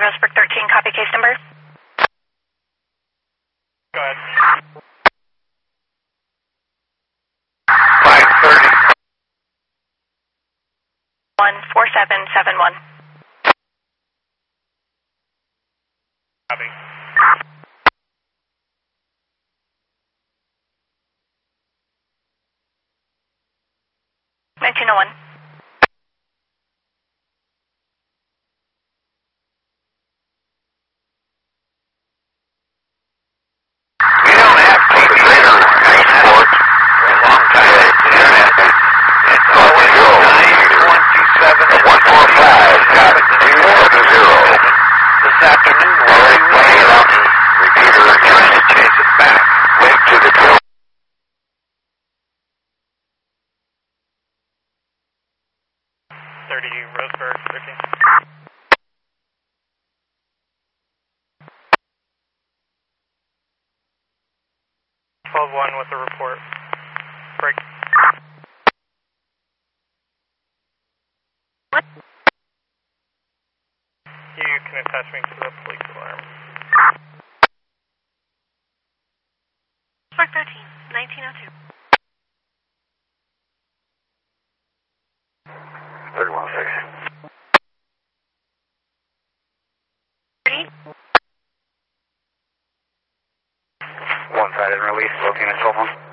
Roseburg 13, copy case number. Go ahead. 530. 14771. Copy. $1901. We don't have TV sports for a long time. Internet. It's always 927 145. Got it. 0. This afternoon, we're playing it up. Repeater trying to chase it back. Wait to the drill. 30 Roseburg 13. With the report. Break. What? You can attach me to the police alarm. Roseburg 13, 1902. 31-6. 30. One-sided release, looking at cell phone.